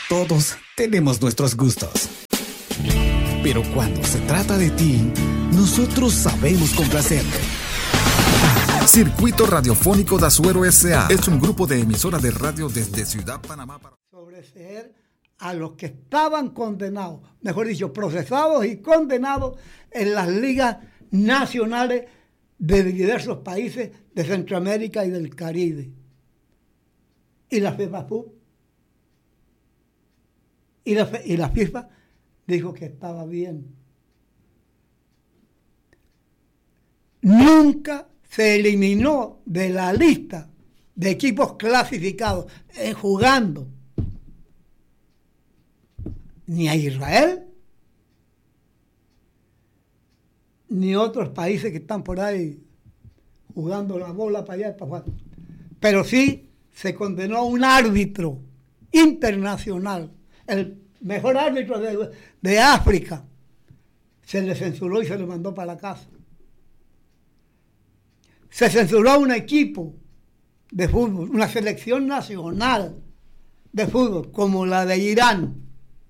Todos tenemos nuestros gustos. Pero cuando se trata de ti, nosotros sabemos complacerte. Circuito Radiofónico de Azuero S.A. es un grupo de emisoras de radio desde Ciudad Panamá para... Sobreseer a los que estaban condenados, mejor dicho, procesados y condenados en las ligas nacionales de diversos países de Centroamérica y del Caribe. Y la FEPAFUT y la FIFA dijo que estaba bien. Nunca se eliminó de la lista de equipos clasificados jugando ni a Israel ni otros países que están por ahí jugando la bola para allá y para afuera. Pero sí se condenó a un árbitro internacional, el mejor árbitro de África. Se le censuró y se le mandó para la casa. Se censuró a un equipo de fútbol, una selección nacional de fútbol, como la de Irán,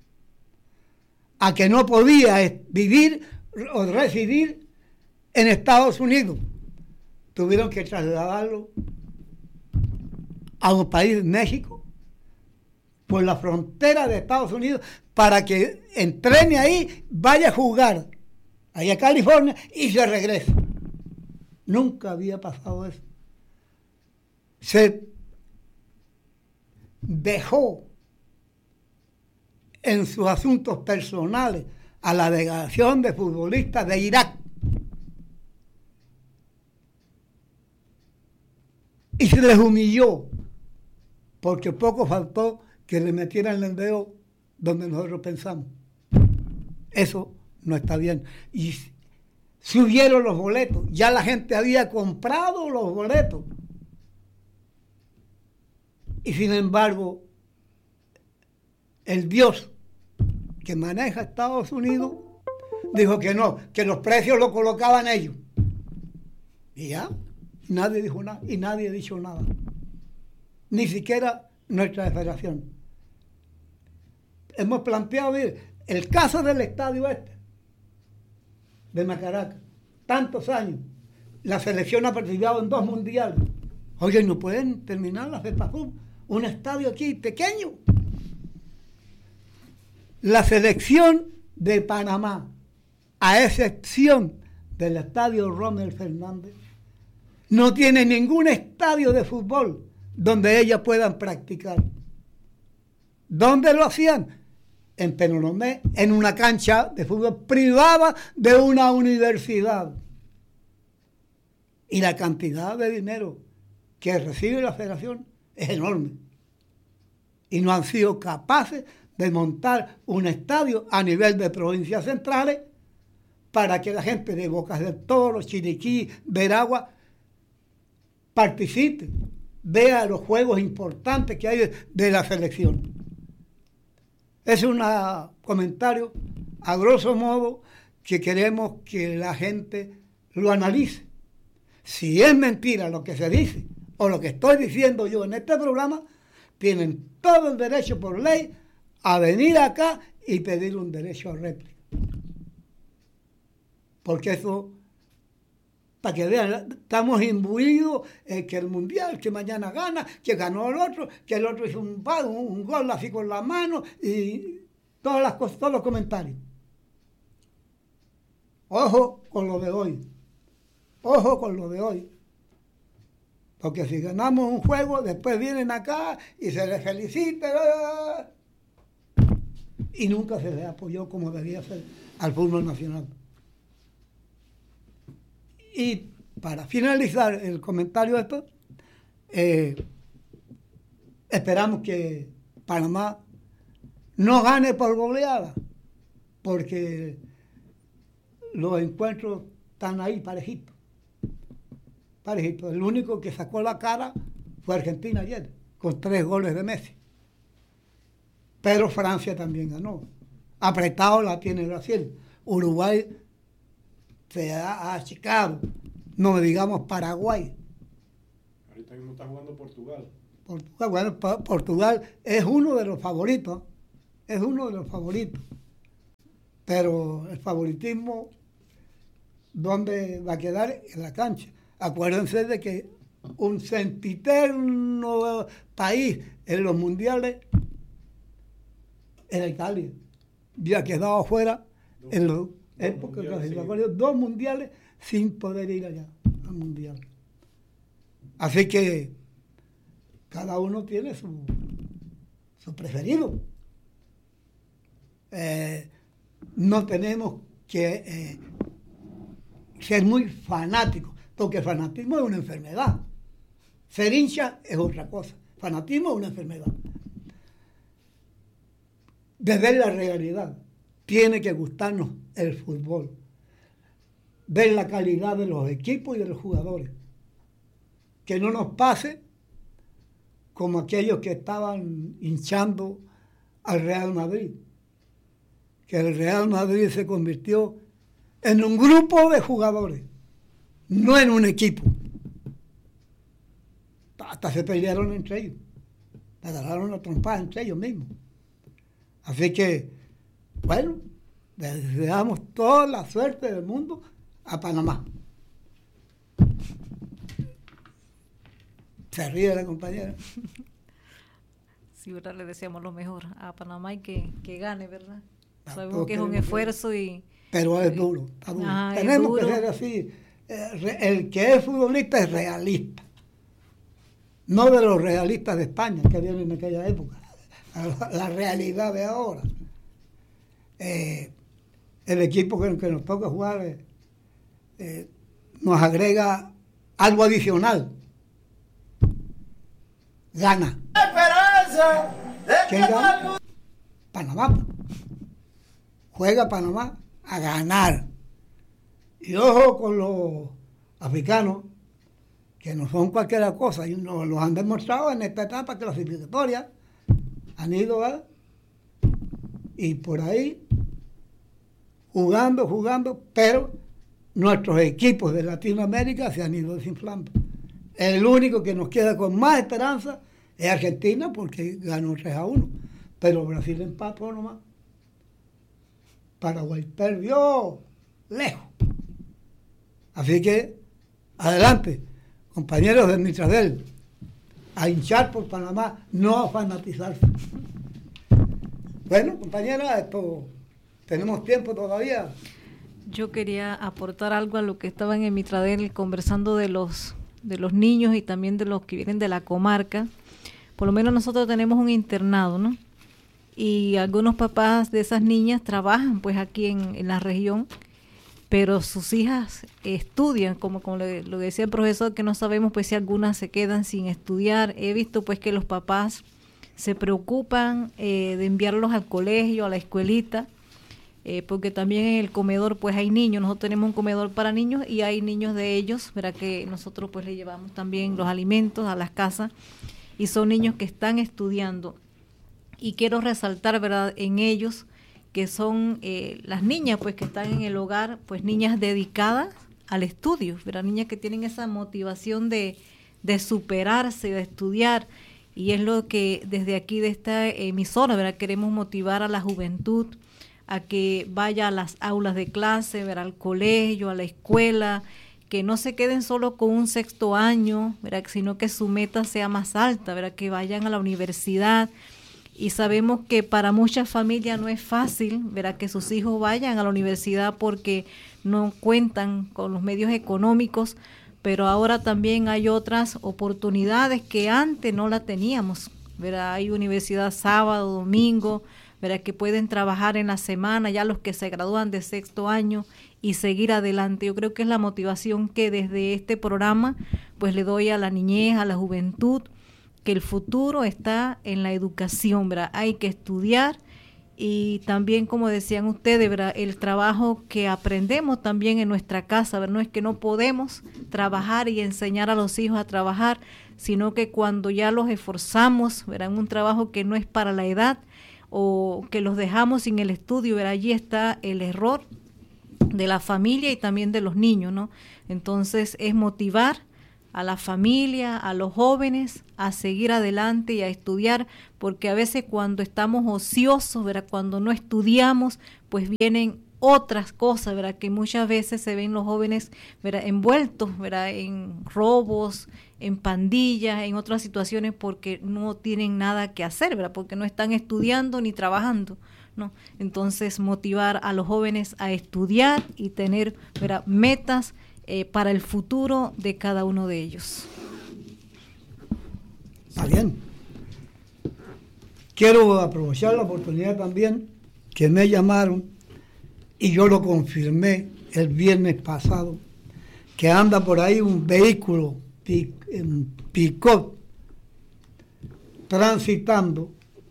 a que no podía vivir o residir en Estados Unidos. Tuvieron que trasladarlo a un país, México, por la frontera de Estados Unidos, para que entrene ahí, vaya a jugar allá a California y se regrese. Nunca había pasado eso. Se dejó en sus asuntos personales a la delegación de futbolistas de Irak. Y se les humilló, porque poco faltó que le metieran el dedo donde nosotros pensamos. Eso no está bien. Y subieron los boletos. Ya la gente había comprado los boletos. Y sin embargo, el Dios que maneja Estados Unidos dijo que no, que los precios los colocaban ellos. Y ya, nadie dijo nada y nadie ha dicho nada. Ni siquiera nuestra federación. Hemos planteado, mire, el caso del estadio de Macaracas, tantos años, la selección ha participado en 2 mundiales. Oye, no pueden terminar la FEPAFUT, un estadio aquí pequeño. La selección de Panamá, a excepción del estadio Rommel Fernández, no tiene ningún estadio de fútbol donde ellas puedan practicar. ¿Dónde lo hacían? En Penonomé, en una cancha de fútbol privada de una universidad. Y la cantidad de dinero que recibe la federación es enorme. Y no han sido capaces de montar un estadio a nivel de provincias centrales para que la gente de Bocas del Toro, Chiriquí, Veragua participe, vea los juegos importantes que hay de la selección. Es un comentario, a grosso modo, que queremos que la gente lo analice. Si es mentira lo que se dice, o lo que estoy diciendo yo en este programa, tienen todo el derecho por ley a venir acá y pedir un derecho a réplica. Porque eso, para que vean, estamos imbuidos que el mundial, que mañana gana, que ganó el otro, que el otro hizo un gol así con la mano y todas las cosas, todos los comentarios. Ojo con lo de hoy. Ojo con lo de hoy. Porque si ganamos un juego, después vienen acá y se les felicita. Y nunca se les apoyó como debía ser al fútbol nacional. Y para finalizar el comentario de esto, esperamos que Panamá no gane por goleada, porque los encuentros están ahí parejitos. El único que sacó la cara fue Argentina ayer, con 3 goles de Messi. Pero Francia también ganó. Apretado la tiene Brasil. Uruguay se ha achicado. No digamos Paraguay. Ahorita mismo está jugando Portugal. Portugal es uno de los favoritos. es uno de los favoritos. Pero el favoritismo, ¿dónde va a quedar? En la cancha. Acuérdense de que un sempiterno país en los mundiales era Italia. Ya quedado afuera en las épocas clasificatorias, 2 mundiales sin poder ir allá al mundial. Así que cada uno tiene su preferido. No tenemos que ser muy fanáticos, porque el fanatismo es una enfermedad. Ser hincha es otra cosa. Fanatismo es una enfermedad. Desde la realidad, tiene que gustarnos el fútbol. Ver la calidad de los equipos y de los jugadores. Que no nos pase como aquellos que estaban hinchando al Real Madrid. Que el Real Madrid se convirtió en un grupo de jugadores, no en un equipo. Hasta se pelearon entre ellos, se agarraron la trompada entre ellos mismos. Así que, bueno, deseamos toda la suerte del mundo a Panamá. Se ríe la compañera. Sí, ¿verdad? Le deseamos lo mejor a Panamá y que gane, ¿verdad? Sabemos que es un esfuerzo y... Pero es duro, está duro. Tenemos que ser así. El que es futbolista es realista. No de los realistas de España que vienen en aquella época. La realidad de ahora. El equipo que nos toca jugar nos agrega algo adicional. Gana. ¿Quién gana? Panamá. Juega Panamá a ganar. Y ojo con los africanos, que no son cualquier cosa, y nos los han demostrado en esta etapa clasificatoria. Han ido y por ahí jugando, pero nuestros equipos de Latinoamérica se han ido desinflando. El único que nos queda con más esperanza es Argentina, porque ganó 3-1, pero Brasil empató nomás. Paraguay perdió lejos. Así que, adelante, compañeros de Mitradel, a hinchar por Panamá, no a fanatizarse. Bueno, compañera, esto tenemos tiempo todavía. Yo quería aportar algo a lo que estaban en Mitradel conversando de los niños y también de los que vienen de la comarca. Por lo menos nosotros tenemos un internado, ¿no? Y algunos papás de esas niñas trabajan pues aquí en la región, pero sus hijas estudian, como lo decía el profesor, que no sabemos pues si algunas se quedan sin estudiar. He visto pues que los papás se preocupan de enviarlos al colegio, a la escuelita, porque también en el comedor pues hay niños. Nosotros tenemos un comedor para niños y hay niños de ellos, ¿verdad? Que nosotros pues le llevamos también los alimentos a las casas y son niños que están estudiando. Y quiero resaltar, ¿verdad?, en ellos que son las niñas pues que están en el hogar, pues niñas dedicadas al estudio, ¿verdad? Niñas que tienen esa motivación de superarse, de estudiar, y es lo que desde aquí de esta emisora, ¿verdad?, queremos motivar a la juventud a que vaya a las aulas de clase, ¿verdad?, al colegio, a la escuela, que no se queden solo con un 6º año, ¿verdad?, sino que su meta sea más alta, ¿verdad?, que vayan a la universidad. Y sabemos que para muchas familias no es fácil, ¿verdad?, que sus hijos vayan a la universidad porque no cuentan con los medios económicos, pero ahora también hay otras oportunidades que antes no las teníamos, ¿verdad? Hay universidad sábado, domingo, ¿verdad?, que pueden trabajar en la semana, ya los que se gradúan de 6º año y seguir adelante. Yo creo que es la motivación que desde este programa pues le doy a la niñez, a la juventud, que el futuro está en la educación, ¿verdad? Hay que estudiar y también, como decían ustedes, ¿verdad?, el trabajo que aprendemos también en nuestra casa, ¿verdad? No es que no podemos trabajar y enseñar a los hijos a trabajar, sino que cuando ya los esforzamos, ¿verdad?, en un trabajo que no es para la edad o que los dejamos sin el estudio, ¿verdad?, allí está el error de la familia y también de los niños, ¿no? Entonces es motivar a la familia, a los jóvenes, a seguir adelante y a estudiar, porque a veces cuando estamos ociosos, ¿verdad?, cuando no estudiamos, pues vienen otras cosas, ¿verdad?, que muchas veces se ven los jóvenes, ¿verdad?, envueltos, ¿verdad?, en robos, en pandillas, en otras situaciones, porque no tienen nada que hacer, ¿verdad?, porque no están estudiando ni trabajando, ¿no? Entonces, motivar a los jóvenes a estudiar y tener, ¿verdad?, metas para el futuro de cada uno de ellos. Está bien. Quiero aprovechar la oportunidad también que me llamaron y yo lo confirmé el viernes pasado, que anda por ahí un vehículo pick-up transitando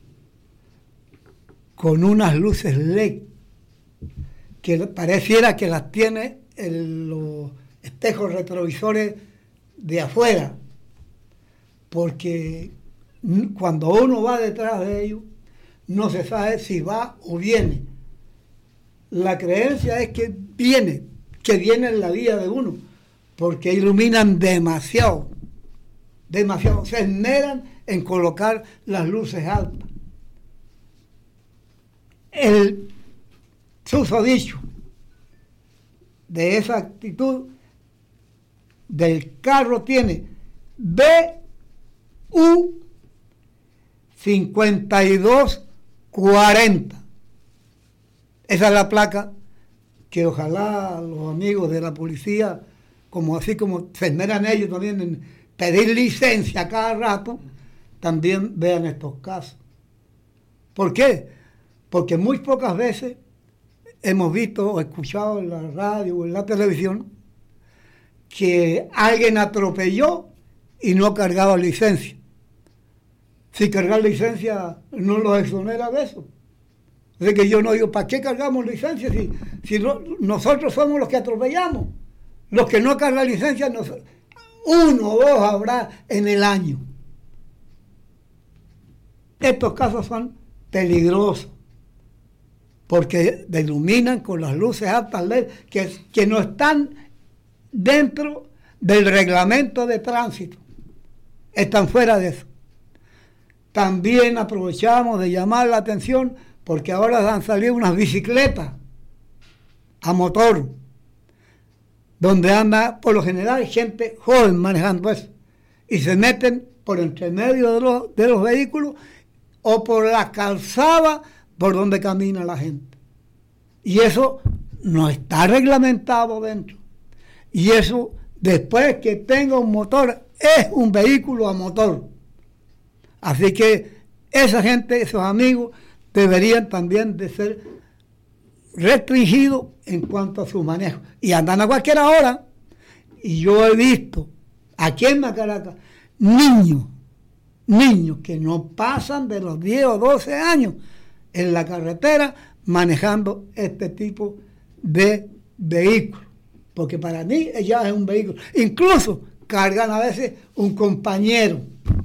con unas luces LED que pareciera que las tiene en los espejos retrovisores de afuera, porque cuando uno va detrás de ellos no se sabe si va o viene. La creencia es que viene en la vía de uno, porque iluminan demasiado, se esmeran en colocar las luces altas. El susodicho de esa actitud del carro tiene BU 5240. Esa es la placa que ojalá los amigos de la policía, así como se esmeran ellos también en pedir licencia cada rato, también vean estos casos. ¿Por qué? Porque muy pocas veces hemos visto o escuchado en la radio o en la televisión que alguien atropelló y no cargaba licencia. Si cargar licencia no los exonera de eso. Así que yo no digo, ¿para qué cargamos licencia si nosotros somos los que atropellamos? Los que no cargan licencia, uno o dos habrá en el año. Estos casos son peligrosos porque iluminan con las luces altas LED que no están dentro del reglamento de tránsito, están fuera de eso. También aprovechamos de llamar la atención porque ahora han salido unas bicicletas a motor, donde anda por lo general gente joven manejando eso, y se meten por entre medio de los vehículos o por la calzada por donde camina la gente. Y eso no está reglamentado dentro. Y eso, después que tenga un motor, es un vehículo a motor. Así que esa gente, esos amigos, deberían también de ser restringidos en cuanto a su manejo. Y andan a cualquier hora. Y yo he visto aquí en Macaracas niños que no pasan de los 10 o 12 años en la carretera manejando este tipo de vehículos. Porque para mí ya es un vehículo. Incluso cargan a veces un compañero.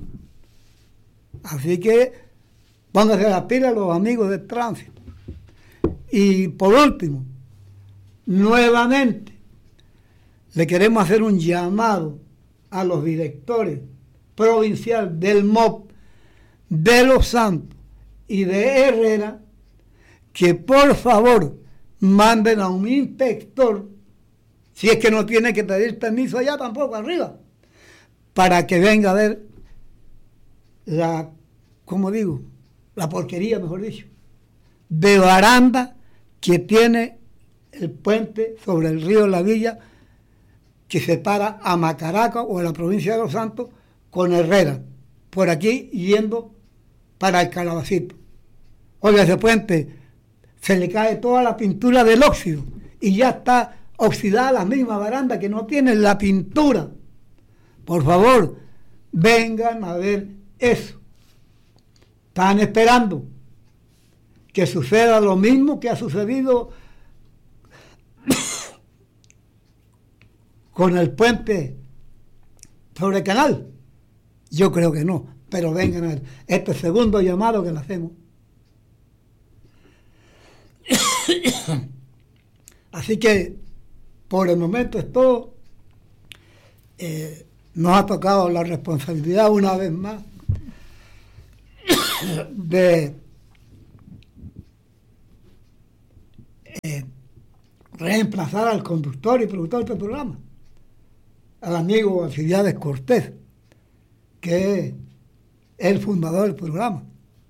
Así que pónganse las pilas los amigos del tránsito. Y por último, nuevamente, le queremos hacer un llamado a los directores provinciales del MOP, de Los Santos y de Herrera, que por favor manden a un inspector, si es que no tiene que pedir permiso allá tampoco arriba, para que venga a ver la porquería, mejor dicho, de baranda que tiene el puente sobre el río La Villa, que separa a Macaracas o a la provincia de Los Santos con Herrera, por aquí yendo para el Calabacito. Oiga, ese puente se le cae toda la pintura del óxido y ya está oxidada la misma baranda que no tiene la pintura. Por favor, vengan a ver eso. Están esperando que suceda lo mismo que ha sucedido con el puente sobre el canal. Yo creo que no, pero vengan a ver este segundo llamado que le hacemos. Así que por el momento es todo. nos ha tocado la responsabilidad una vez más de reemplazar al conductor y productor del programa, al amigo Alcibiades Cortés, que es el fundador del programa.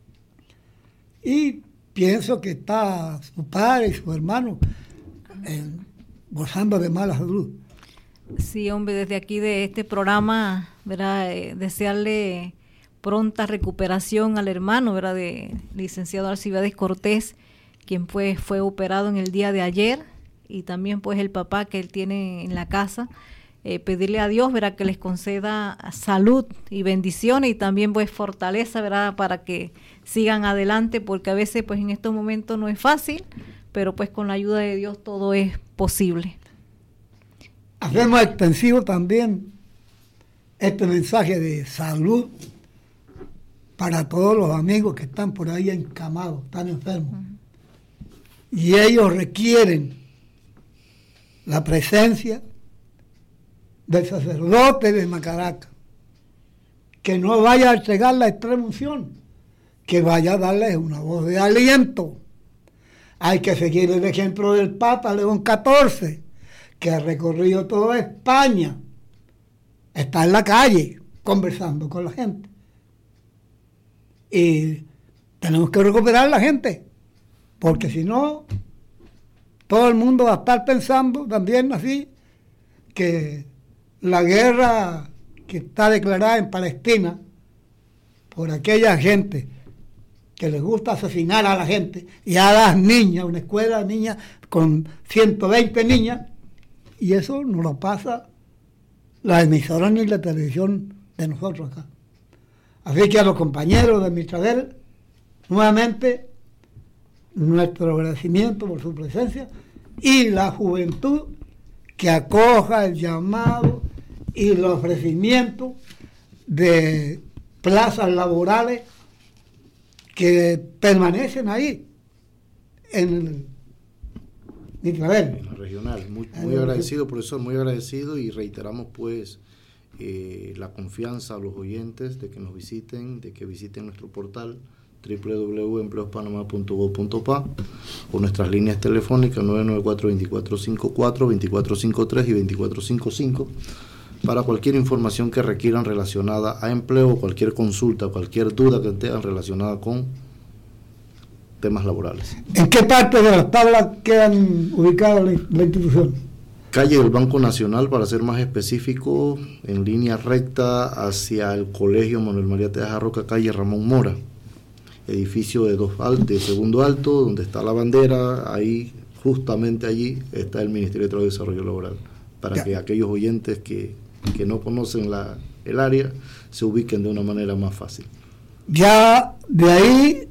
Y pienso que está su padre y su hermano gozando de mala salud. Sí, hombre, desde aquí de este programa, ¿verdad? Desearle pronta recuperación al hermano, ¿verdad? De licenciado Alcibiades Cortés, quien pues fue operado en el día de ayer, y también pues el papá que él tiene en la casa. Pedirle a Dios, ¿verdad?, que les conceda salud y bendiciones y también pues fortaleza, ¿verdad?, para que sigan adelante, porque a veces pues en estos momentos no es fácil, pero pues con la ayuda de Dios todo es posible. Hacemos extensivo también este mensaje de salud para todos los amigos que están por ahí encamados, están enfermos. Y ellos requieren la presencia del sacerdote de Macaraca, que no vaya a entregar la extrema unción, que vaya a darles una voz de aliento. Hay que seguir el ejemplo del Papa León XIV, que ha recorrido toda España, está en la calle conversando con la gente. Y tenemos que recuperar la gente, porque si no, todo el mundo va a estar pensando también así, que la guerra que está declarada en Palestina por aquella gente que les gusta asesinar a la gente y a las niñas, una escuela de niñas con 120 niñas, y eso no lo pasa la emisora ni la televisión de nosotros acá. Así que a los compañeros de Mitradel, nuevamente, nuestro agradecimiento por su presencia, y la juventud que acoja el llamado y el ofrecimiento de plazas laborales que permanecen ahí en Mitradel. En la regional. Muy agradecido, profesor, muy agradecido, y reiteramos pues la confianza a los oyentes de que nos visiten, de que visiten nuestro portal www.empleospanamá.gov.pa o nuestras líneas telefónicas 994-2454, 2453 y 2455 para cualquier información que requieran relacionada a empleo, cualquier consulta, cualquier duda que tengan relacionada con temas laborales. ¿En qué parte de las tablas quedan ubicadas la institución? Calle del Banco Nacional, para ser más específico, en línea recta hacia el Colegio Manuel María Tejas Roca, calle Ramón Mora, edificio de segundo alto, donde está la bandera. Ahí, justamente allí, está el Ministerio de Trabajo y Desarrollo Laboral, para que aquellos oyentes que no conocen el área se ubiquen de una manera más fácil. Ya de ahí,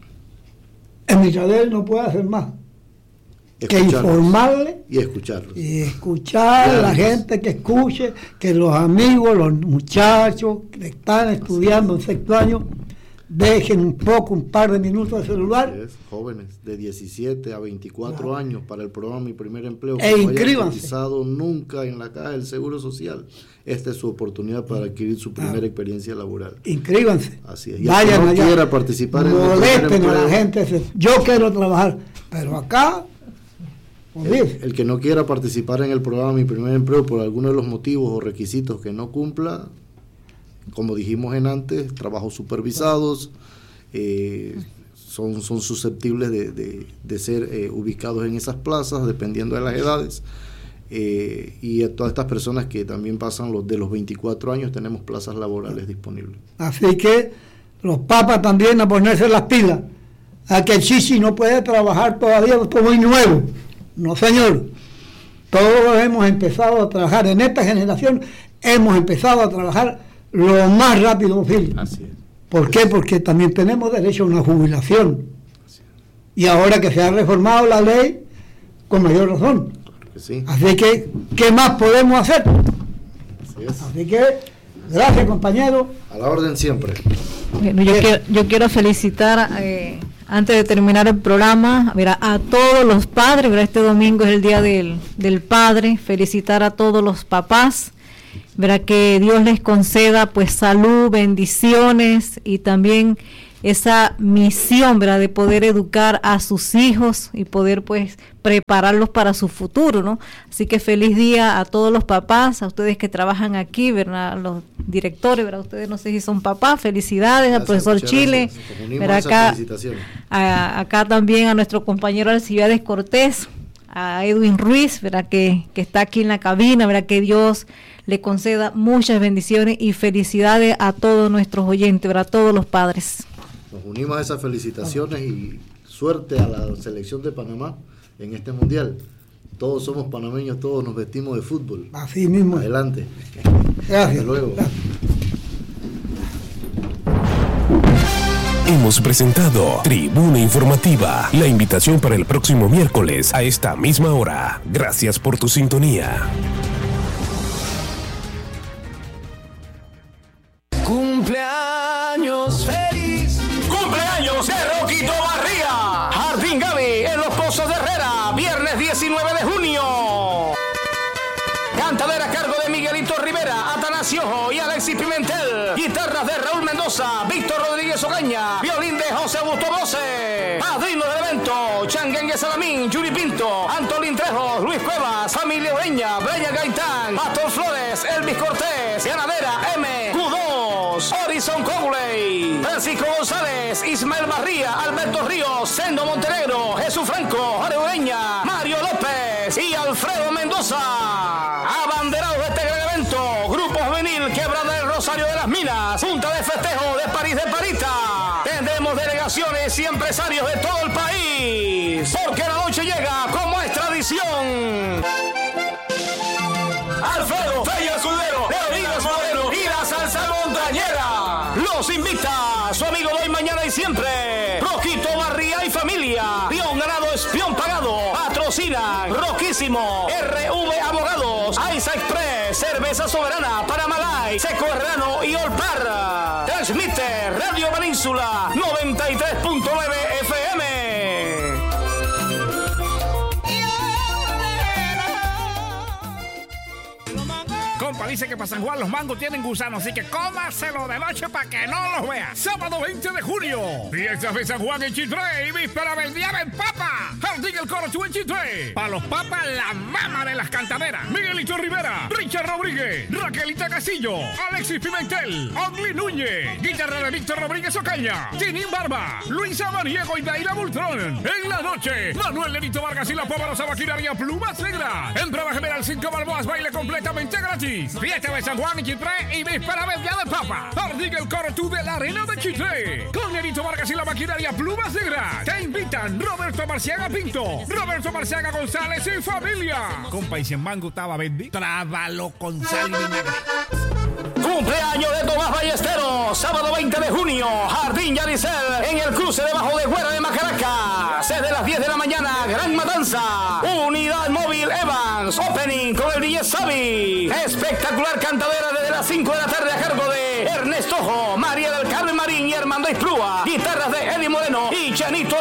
en Mitradel no puede hacer más que informarle y escucharlos. Y escuchar a la gente, que escuche, que los amigos, los muchachos que están estudiando en sexto año, dejen un par de minutos de celular. Jóvenes de 17 a 24 años para el programa Mi Primer Empleo, que no hayan cotizado nunca en la Caja del Seguro Social. Esta es su oportunidad para adquirir su primera experiencia laboral. Inscríbanse. Así es. Y vayan el que no quiera participar en el primer empleo, a la gente, yo quiero trabajar, pero acá el que no quiera participar en el programa Mi Primer Empleo por alguno de los motivos o requisitos que no cumpla, como dijimos antes, trabajos supervisados, son susceptibles de ser ubicados en esas plazas, dependiendo de las edades. Y a todas estas personas que también pasan de los 24 años, tenemos plazas laborales disponibles. Así que los papas también a ponerse las pilas, a que el chichi no puede trabajar todavía como muy nuevo. No, señor. Todos hemos empezado a trabajar, en esta generación hemos empezado a trabajar lo más rápido posible. Así es. ¿Por qué? Porque también tenemos derecho a una jubilación. Y ahora que se ha reformado la ley, con mayor razón. Claro que sí. Así que, ¿qué más podemos hacer? Así es. Así que, gracias, compañero. A la orden siempre. Bueno, yo quiero felicitar, antes de terminar el programa, a todos los padres. Este domingo es el Día del Padre. Felicitar a todos los papás Verá que Dios les conceda pues salud, bendiciones y también esa misión, ¿verdad?, de poder educar a sus hijos y poder pues prepararlos para su futuro, ¿no? Así que feliz día a todos los papás, a ustedes que trabajan aquí, ¿verdad?, los directores, ¿verdad?, ustedes no sé si son papás, felicidades. Gracias, al profesor Chile, ¿verdad?, acá también a nuestro compañero Alcibiades Cortés, a Edwin Ruiz, ¿verdad?, que está aquí en la cabina, ¿verdad?, que Dios le conceda muchas bendiciones y felicidades a todos nuestros oyentes, ¿verdad?, a todos los padres. Nos unimos a esas felicitaciones y suerte a la selección de Panamá en este mundial. Todos somos panameños, todos nos vestimos de fútbol. Así mismo. Adelante. Gracias. Hasta luego. Gracias. Hemos presentado Tribuna Informativa, la invitación para el próximo miércoles a esta misma hora. Gracias por tu sintonía. Cumpleaños feliz. Cumpleaños de Roquito Barría. Jardín Gaby en Los Pozos de Herrera, viernes 19 de junio. Cantadera a cargo de Miguelito Rivera, Atanasio y Alexis Pimentel. Guitarras de Raúl Mendoza, Víctor Rodríguez Ocaña. Violín de José Augusto Bose. Padrino del evento, Changuengue Salamín, Yuri Pinto, Antolín Trejo, Luis Cuevas, Familia Ureña, Brian Gaitán, Pastor Flores, Elvis Cortés, Ganadera M, Q2, Horizon Cogley, Francisco González, Ismael Barría, Alberto Ríos, Sendo Montenegro, Jesús Franco, Jorge Ureña, Mario López y Alfredo Mendoza. Abanderados de este gran evento, Grupo Juvenil Quebrada del Rosario de las Minas, Junta de Festejo de París de Parita. Tendremos delegaciones y empresarios de todo el país, porque la noche llega como es tradición. Alfredo Feya Escudero, Leonidas Moreno y la salsa montañera. Los invita su amigo de hoy, mañana y siempre, Roquito Barría y familia. Peón ganado es peón pagado. Patrocinan Roquísimo, RV Abogados, Aiza Express, Cerveza Soberana, Paramalay, Seco Herrano y Olpar. Transmite Radio Península 93.9 FM. Compa, dice que para San Juan los mangos tienen gusano, así que cómaselo de noche para que no los vea. Sábado 20 de junio, fiestas de San Juan en Chitré y víspera del Día del Papa. Jardín El Coro en Chitré. Para los papas, la mama de las cantaderas. Miguelito Rivera, Richard Rodríguez, Raquelita Casillo, Alexis Pimentel, Ogli Núñez, guitarra de Víctor Rodríguez Ocaña, Tinín Barba, Luisa Maniego y Daira Bultrón. En la noche, Manuel Lenito Vargas y la poderosa maquinaria Plumas Negras. Entrada general 5 Balboas, baile completamente gratis. Fiesta de San Juan en Chitré y víspera del Día del Papa. Jardín El Coro de la Arena de Chitré. Con Lenito Vargas y la maquinaria Plumas Negras. Te invitan Roberto Marciaga Pinto, Roberto Marciaga González y familia. Compa, y si en mango estaba bendito, trábalo con sal y vinagre. Cumpleaños de Tomás Ballesteros, sábado 20 de junio, Jardín Yaricel, en el cruce de Bajo de Güera de Macaracas. Desde las 10 de la mañana, gran matanza. Unidad móvil Evans, opening con el DJ Sabi. Espectacular cantadera desde las 5 de la tarde a cargo de Ernesto Ojo, María del Carmen Marín y Armando Isplúa. Guitarras de Eli Moreno y Chanito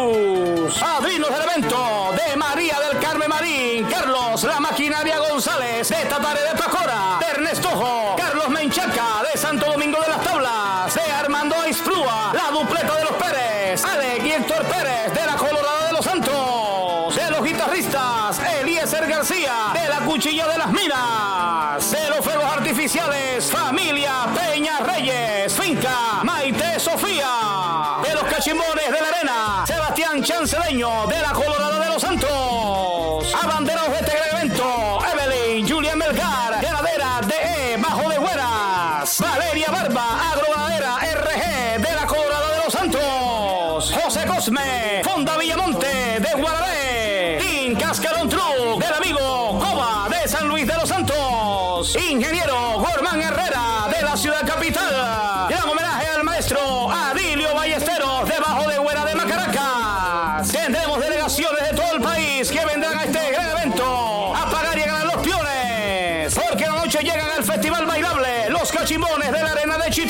Laúz. Padrinos del evento de María del Carmen Marín, Carlos La Maquinaria González de Tatare de Pacora, de Ernesto Ojo, Carlos Menchaca de Santo Domingo de las Tablas, de Armando Isplúa, la dupleta de los Pérez, Alec y Héctor Pérez de la Colorada de los Santos, de los guitarristas Eliezer García de la Cuchilla de las Minas, de los fuegos artificiales Familia Peña Reyes, Finca Maite Sofía, de los cachimbones de la Arena Sebastián Chancedeño de la Colorada de los Santos. Abanderados de este gran evento, Evelyn Julián Melgar, ganadera de Bajo de Güeras, Valeria Barba, agroganadera RG de la Colorada de los Santos, José Cosme, Fonda Villamonte de Guararé, Team Cascarón Truck del amigo Coba de San Luis de los Santos, Ingeniero Gormán Herrera de la ciudad capital. Gran homenaje al maestro Adilio Ballesteros de Bajo de Güera de Macaracas. Tendremos delegaciones de todo el país que vendrán a este gran evento a pagar y a ganar los piones, porque la noche llegan al Festival Bailable Los Cachimbones de la Arena de Chile.